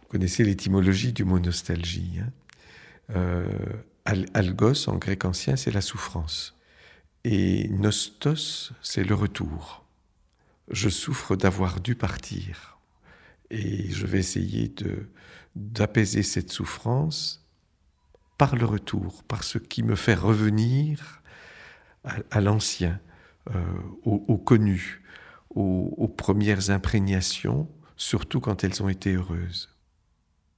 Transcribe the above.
connaissez l'étymologie du mot nostalgie, hein. Algos, en grec ancien, c'est la souffrance. Et nostos, c'est le retour. Je souffre d'avoir dû partir. Et je vais essayer d'apaiser cette souffrance par le retour, par ce qui me fait revenir à l'ancien, au connu, aux premières imprégnations, surtout quand elles ont été heureuses.